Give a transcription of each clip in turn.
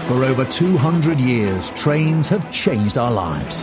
For over 200 years, trains have changed our lives.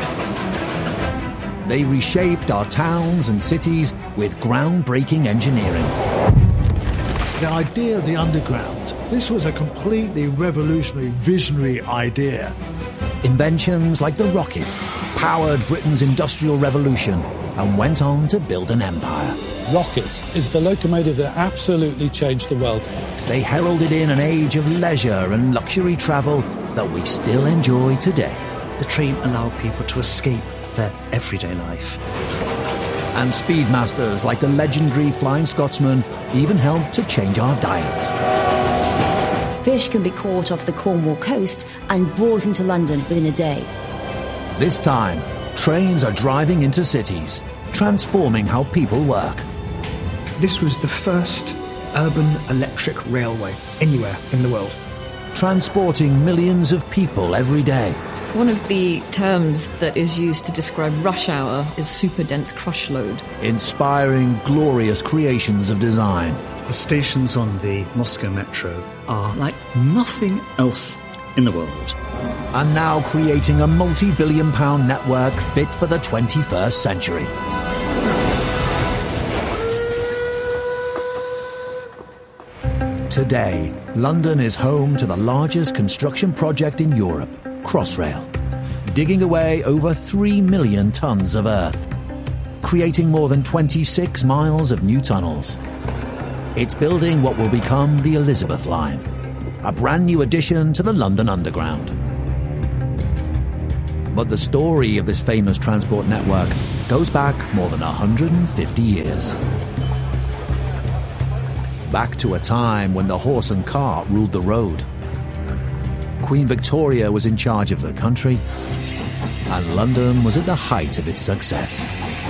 They reshaped our towns and cities with groundbreaking engineering. The idea of the underground, this was a completely revolutionary, visionary idea. Inventions like the rocket powered Britain's industrial revolution and went on to build an empire. Rocket is the locomotive that absolutely changed the world. They heralded in an age of leisure and luxury travel that we still enjoy today. The train allowed people to escape their everyday life. And speedmasters like the legendary Flying Scotsman even helped to change our diets. Fish can be caught off the Cornwall coast and brought into London within a day. This time, trains are driving into cities, transforming how people work. This was the first urban electric railway anywhere in the world. Transporting millions of people every day. One of the terms that is used to describe rush hour is super-dense crush load. Inspiring, glorious creations of design. The stations on the Moscow Metro are like nothing else in the world. And now creating a multi-billion-pound network fit for the 21st century. Today, London is home to the largest construction project in Europe, Crossrail, digging away over 3 million tons of earth, creating more than 26 miles of new tunnels. It's building what will become the Elizabeth Line, a brand new addition to the London Underground. But the story of this famous transport network goes back more than 150 years. Back to a time when the horse and cart ruled the road. Queen Victoria was in charge of the country, and London was at the height of its success.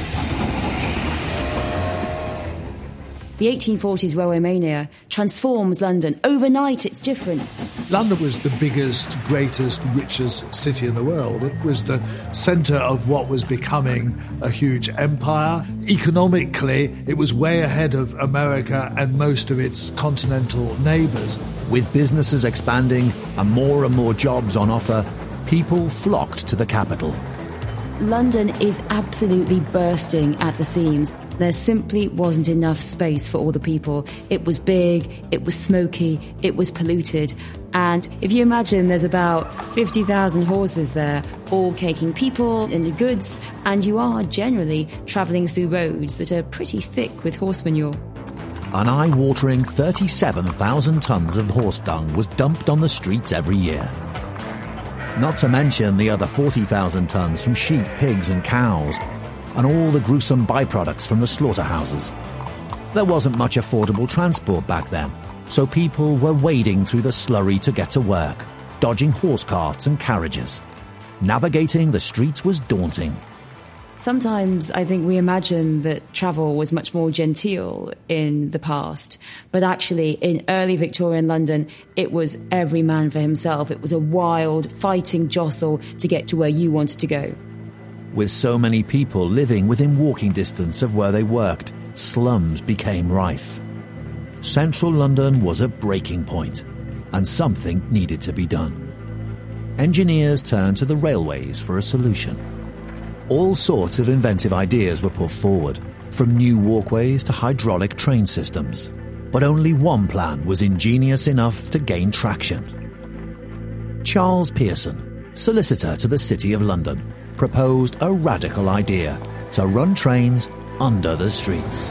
The 1840s railway mania transforms London. Overnight, it's different. London was the biggest, greatest, richest city in the world. It was the centre of what was becoming a huge empire. Economically, it was way ahead of America and most of its continental neighbours. With businesses expanding and more jobs on offer, people flocked to the capital. London is absolutely bursting at the seams. There simply wasn't enough space for all the people. It was big, it was smoky, it was polluted. And if you imagine there's about 50,000 horses there, all taking people and goods, and you are generally travelling through roads that are pretty thick with horse manure. An eye-watering 37,000 tonnes of horse dung was dumped on the streets every year. Not to mention the other 40,000 tonnes from sheep, pigs and cows, and all the gruesome byproducts from the slaughterhouses. There wasn't much affordable transport back then, so people were wading through the slurry to get to work, dodging horse carts and carriages. Navigating the streets was daunting. Sometimes I think we imagine that travel was much more genteel in the past, but actually in early Victorian London, it was every man for himself. It was a wild, fighting jostle to get to where you wanted to go. With so many people living within walking distance of where they worked, slums became rife. Central London was a breaking point, and something needed to be done. Engineers turned to the railways for a solution. All sorts of inventive ideas were put forward, from new walkways to hydraulic train systems. But only one plan was ingenious enough to gain traction. Charles Pearson, solicitor to the City of London, proposed a radical idea to run trains under the streets.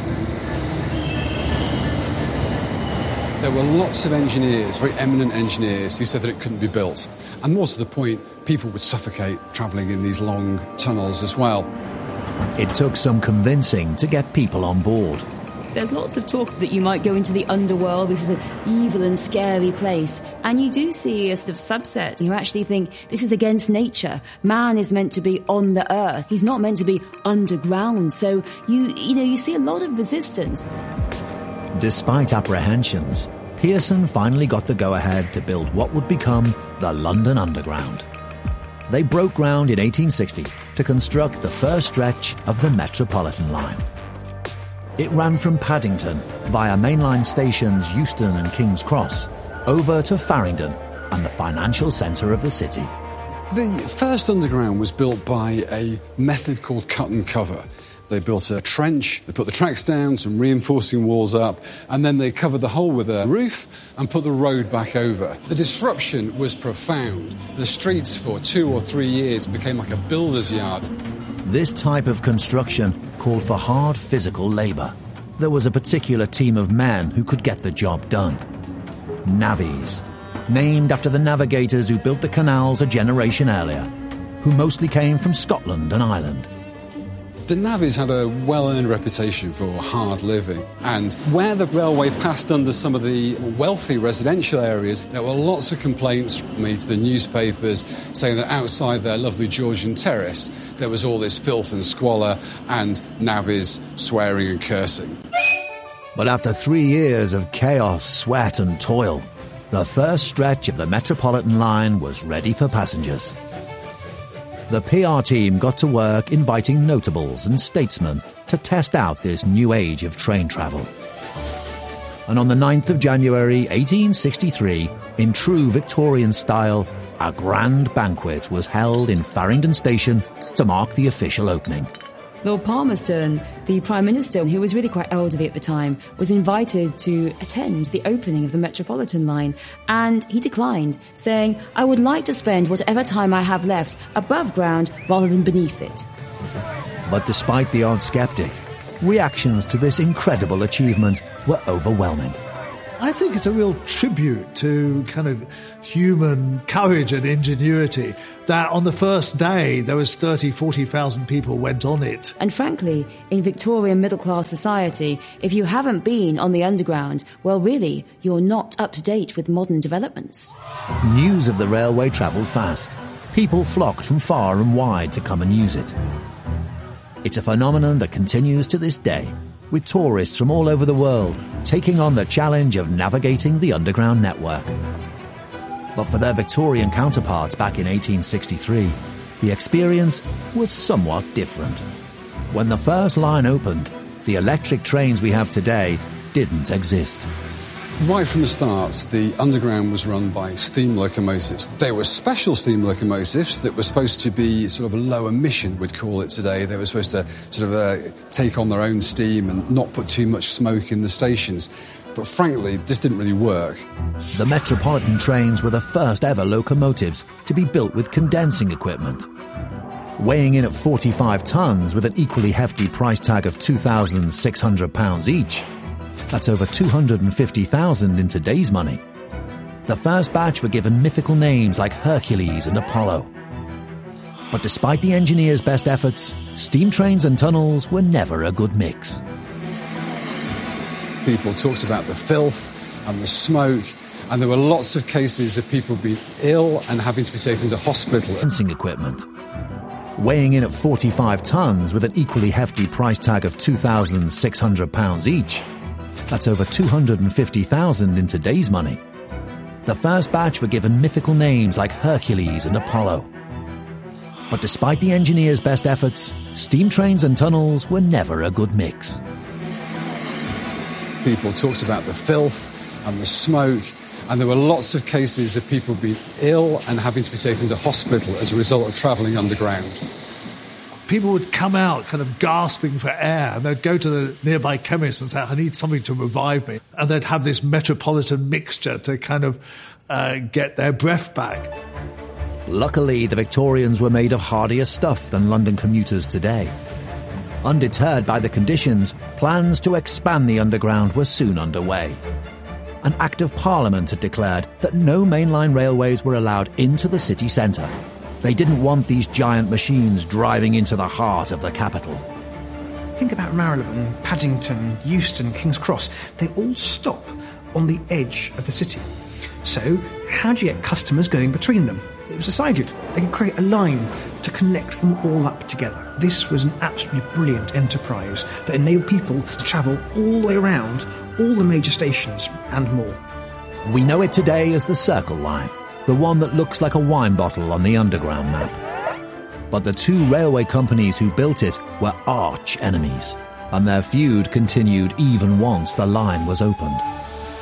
There were lots of engineers, very eminent engineers, who said that it couldn't be built. And more to the point, people would suffocate travelling in these long tunnels as well. It took some convincing to get people on board. There's lots of talk that you might go into the underworld. This is an evil and scary place. And you do see a sort of subset who actually think this is against nature. Man is meant to be on the earth. He's not meant to be underground. So, you see a lot of resistance. Despite apprehensions, Pearson finally got the go-ahead to build what would become the London Underground. They broke ground in 1860 to construct the first stretch of the Metropolitan Line. It ran from Paddington via mainline stations Euston and King's Cross over to Farringdon and the financial centre of the city. The first underground was built by a method called cut and cover. They built a trench, they put the tracks down, some reinforcing walls up, and then they covered the hole with a roof and put the road back over. The disruption was profound. The streets for 2 or 3 years became like a builder's yard. This type of construction called for hard physical labour. There was a particular team of men who could get the job done. Navvies, named after the navigators who built the canals a generation earlier, who mostly came from Scotland and Ireland. The navvies had a well-earned reputation for hard living, and where the railway passed under some of the wealthy residential areas, there were lots of complaints made to the newspapers saying that outside their lovely Georgian terrace there was all this filth and squalor and navvies swearing and cursing. But after 3 years of chaos, sweat and toil, the first stretch of the Metropolitan line was ready for passengers. The PR team got to work inviting notables and statesmen to test out this new age of train travel. And on the 9th of January 1863, in true Victorian style, a grand banquet was held in Farringdon Station to mark the official opening. Lord Palmerston, the Prime Minister, who was really quite elderly at the time, was invited to attend the opening of the Metropolitan line, and he declined, saying, "I would like to spend whatever time I have left above ground rather than beneath it." But despite the odd sceptic, reactions to this incredible achievement were overwhelming. I think it's a real tribute to kind of human courage and ingenuity that on the first day there was 40,000 people went on it. And frankly, in Victorian middle-class society, if you haven't been on the Underground, well, really, you're not up to date with modern developments. News of the railway travelled fast. People flocked from far and wide to come and use it. It's a phenomenon that continues to this day, with tourists from all over the world taking on the challenge of navigating the Underground network. But for their Victorian counterparts back in 1863, the experience was somewhat different. When the first line opened, the electric trains we have today didn't exist. Right from the start, the Underground was run by steam locomotives. They were special steam locomotives that were supposed to be sort of a low emission, we'd call it today. They were supposed to sort of take on their own steam and not put too much smoke in the stations. But frankly, this didn't really work. The Metropolitan trains were the first ever locomotives to be built with condensing equipment. Weighing in at 45 tons with an equally hefty price tag of £2,600 each, that's over 250,000 in today's money. The first batch were given mythical names like Hercules and Apollo. But despite the engineers' best efforts, steam trains and tunnels were never a good mix. People talked about the filth and the smoke, and there were lots of cases of people being ill and having to be taken to hospital. Fencing equipment. Weighing in at 45 tons with an equally hefty price tag of £2,600 each, that's over 250,000 in today's money. The first batch were given mythical names like Hercules and Apollo. But despite the engineers' best efforts, steam trains and tunnels were never a good mix. People talked about the filth and the smoke, and there were lots of cases of people being ill and having to be taken to hospital as a result of travelling underground. People would come out kind of gasping for air, and they'd go to the nearby chemist and say, "I need something to revive me." And they'd have this Metropolitan mixture to kind of get their breath back. Luckily, the Victorians were made of hardier stuff than London commuters today. Undeterred by the conditions, plans to expand the Underground were soon underway. An Act of Parliament had declared that no mainline railways were allowed into the city centre. They didn't want these giant machines driving into the heart of the capital. Think about Marylebone, Paddington, Euston, King's Cross. They all stop on the edge of the city. So, how do you get customers going between them? It was decided they could create a line to connect them all up together. This was an absolutely brilliant enterprise that enabled people to travel all the way around all the major stations and more. We know it today as the Circle Line, the one that looks like a wine bottle on the Underground map. But the two railway companies who built it were arch enemies, and their feud continued even once the line was opened.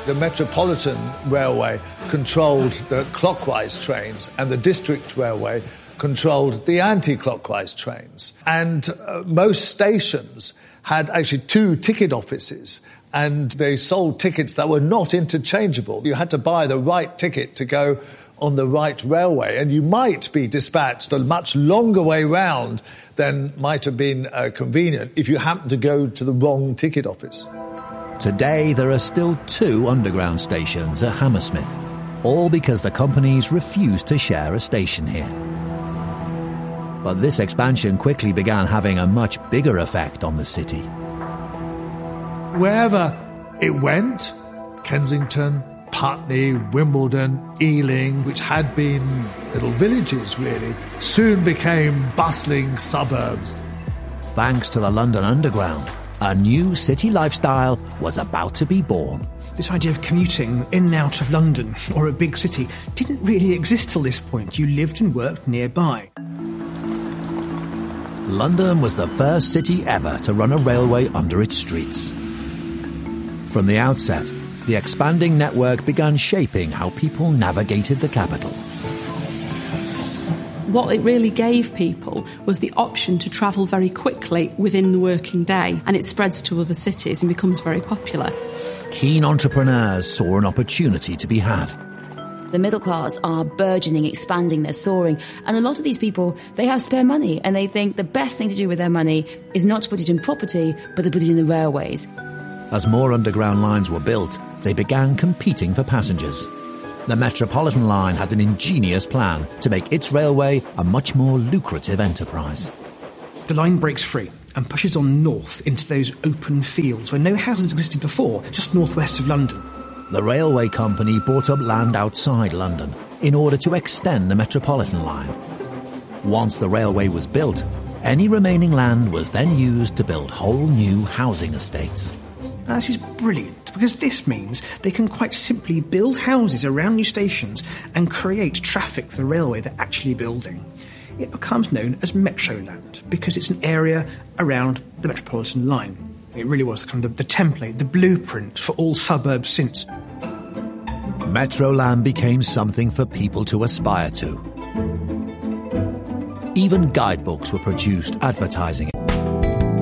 The Metropolitan Railway controlled the clockwise trains, and the District Railway controlled the anti-clockwise trains. And most stations had actually 2 ticket offices, and they sold tickets that were not interchangeable. You had to buy the right ticket to go on the right railway, and you might be dispatched a much longer way round than might have been convenient if you happened to go to the wrong ticket office. Today, there are still 2 underground stations at Hammersmith, all because the companies refused to share a station here. But this expansion quickly began having a much bigger effect on the city. Wherever it went, Kensington, Putney, Wimbledon, Ealing, which had been little villages really, soon became bustling suburbs. Thanks to the London Underground, a new city lifestyle was about to be born. This idea of commuting in and out of London or a big city didn't really exist till this point. You lived and worked nearby. London was the first city ever to run a railway under its streets. From the outset, the expanding network began shaping how people navigated the capital. What it really gave people was the option to travel very quickly within the working day, and it spreads to other cities and becomes very popular. Keen entrepreneurs saw an opportunity to be had. The middle class are burgeoning, expanding, they're soaring. And a lot of these people, they have spare money, and they think the best thing to do with their money is not to put it in property, but to put it in the railways. As more underground lines were built, they began competing for passengers. The Metropolitan line had an ingenious plan to make its railway a much more lucrative enterprise. The line breaks free and pushes on north into those open fields where no houses existed before, just northwest of London. The railway company bought up land outside London in order to extend the Metropolitan line. Once the railway was built, any remaining land was then used to build whole new housing estates. Now, this is brilliant, because this means they can quite simply build houses around new stations and create traffic for the railway they're actually building. It becomes known as Metroland, because it's an area around the Metropolitan line. It really was kind of the template, the blueprint for all suburbs since. Metroland became something for people to aspire to. Even guidebooks were produced advertising it.